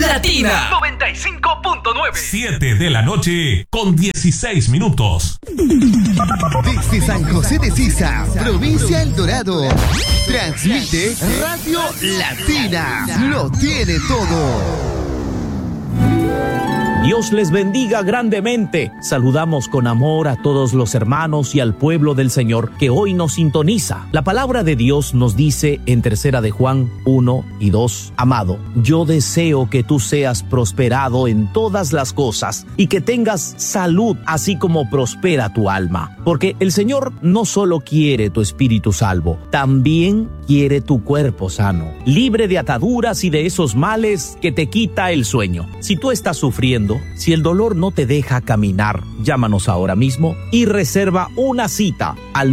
Latina 95.9. 7 de la noche con 16 minutos. Desde San José de Sisa, provincia El Dorado, transmite Radio Latina. Lo tiene todo. Dios les bendiga grandemente. Saludamos con amor a todos los hermanos y al pueblo del Señor que hoy nos sintoniza. La palabra de Dios nos dice en 3 de Juan 1 y 2: Amado, yo deseo que tú seas prosperado en todas las cosas y que tengas salud, así como prospera tu alma. Porque el Señor no solo quiere tu espíritu salvo, también quiere tu cuerpo sano, libre de ataduras y de esos males que te quita el sueño. Si tú estás sufriendo, si el dolor no te deja caminar, llámanos ahora mismo y reserva una cita al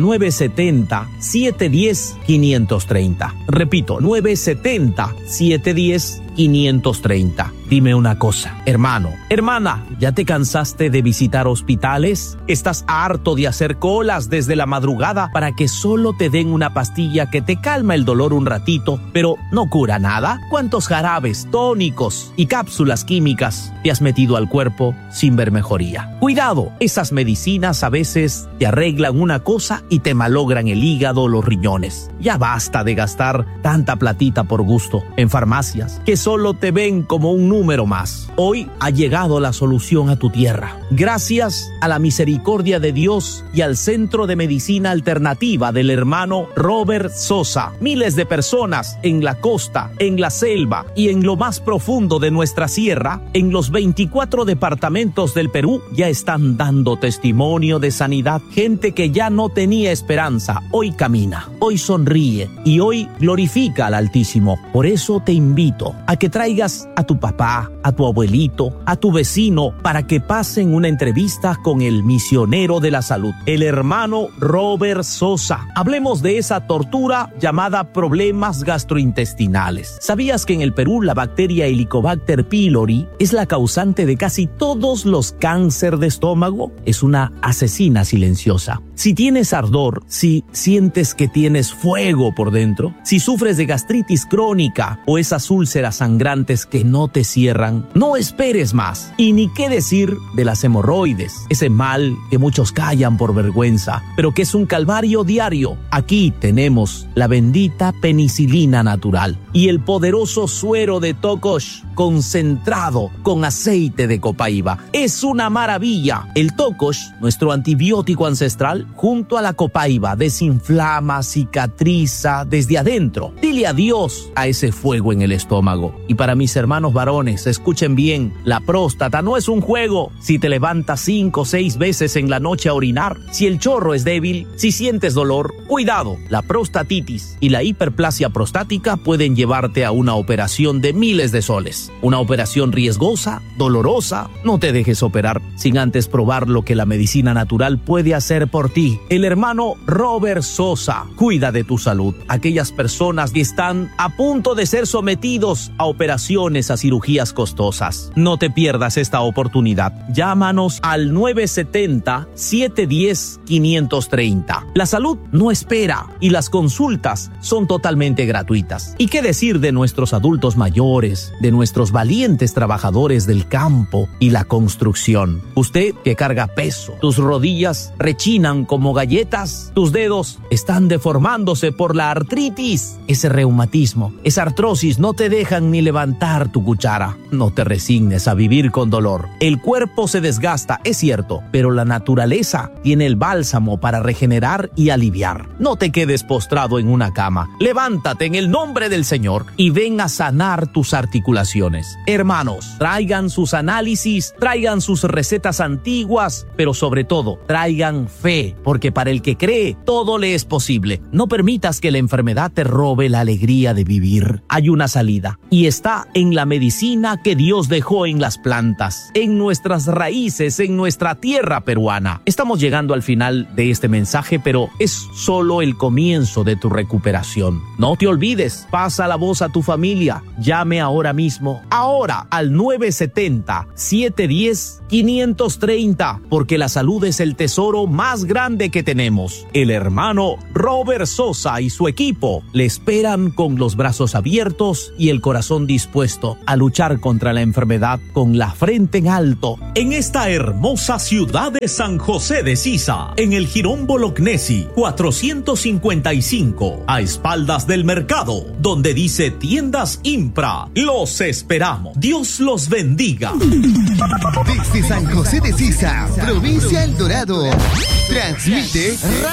970-710-530. Repito, 970-710-530. Dime una cosa, hermano, hermana, ¿ya te cansaste de visitar hospitales? ¿Estás harto de hacer colas desde la madrugada para que solo te den una pastilla que te calma el dolor un ratito, pero no cura nada? ¿Cuántos jarabes, tónicos y cápsulas químicas te has metido al cuerpo sin ver mejoría? Cuidado, esas medicinas a veces te arreglan una cosa y te malogran el hígado o los riñones. Ya basta de gastar tanta platita por gusto en farmacias que solo te ven como un número más. Hoy ha llegado la solución a tu tierra. Gracias a la misericordia de Dios y al Centro de Medicina Alternativa del hermano Robert Sosa, miles de personas en la costa, en la selva y en lo más profundo de nuestra sierra, en los 24 departamentos del Perú, ya están dando testimonio de sanidad. Gente que ya no tenía esperanza, hoy camina, hoy sonríe y hoy glorifica al Altísimo. Por eso te invito a que traigas a tu papá, a tu abuelito, a tu vecino, para que pasen una entrevista con el misionero de la salud, el hermano Robert Sosa. Hablemos de esa tortura llamada problemas gastrointestinales. ¿Sabías que en el Perú la bacteria Helicobacter pylori es la causante de casi todos los cánceres de estómago? Es una asesina silenciosa. Si tienes ardor, si sientes que tienes fuego por dentro, si sufres de gastritis crónica o esas úlceras sangrantes que no te cierran, no esperes más. Y ni qué decir de las hemorroides, ese mal que muchos callan por vergüenza, pero que es un calvario diario. Aquí tenemos la bendita penicilina natural y el poderoso suero de Tocosh concentrado con aceite de copaiba. Es una maravilla. El Tocosh, nuestro antibiótico ancestral, junto a la copaiba, desinflama, cicatriza desde adentro. Dile adiós a ese fuego en el estómago. Y para mis hermanos varones, escuchen bien, la próstata no es un juego. Si te levantas 5 o 6 veces en la noche a orinar, si el chorro es débil, si sientes dolor, cuidado. La prostatitis y la hiperplasia prostática pueden llevarte a una operación de miles de soles. Una operación riesgosa, dolorosa. No te dejes operar sin antes probar lo que la medicina natural puede hacer por ti. El hermano Robert Sosa cuida de tu salud. Aquellas personas que están a punto de ser sometidos a operaciones, a cirugías costosas. No te pierdas esta oportunidad. Llámanos al 970-710-530. La salud no espera y las consultas son totalmente gratuitas. ¿Y qué decir de nuestros adultos mayores, de nuestros valientes trabajadores del campo y la construcción? Usted que carga peso, tus rodillas rechinan como galletas, tus dedos están deformándose por la artritis, ese reumatismo, esa artrosis no te dejan ni levantar tu cuchara. No te resignes a vivir con dolor. El cuerpo se desgasta, es cierto, pero la naturaleza tiene el bálsamo para regenerar y aliviar. No te quedes postrado en una cama. Levántate en el nombre del Señor y ven a sanar tus articulaciones. Hermanos, traigan sus análisis, traigan sus recetas antiguas, pero sobre todo, traigan fe, porque para el que cree, todo le es posible. No permitas que la enfermedad te robe la alegría de vivir. Hay una salida, y está en la medicina que Dios dejó en las plantas, en nuestras raíces, en nuestra tierra peruana. Estamos llegando al final de este mensaje, pero es solo el comienzo de tu recuperación. No te olvides, pasa la voz a tu familia, llame ahora mismo, ahora al 970-710-530, porque la salud es el tesoro más grande grande que tenemos. El hermano Robert Sosa y su equipo le esperan con los brazos abiertos y el corazón dispuesto a luchar contra la enfermedad con la frente en alto. En esta hermosa ciudad de San José de Sisa, en el Jirón Bolognesi 455, a espaldas del mercado, donde dice Tiendas Impra. Los esperamos. Dios los bendiga. Desde San José de Sisa, provincia El Dorado, transmite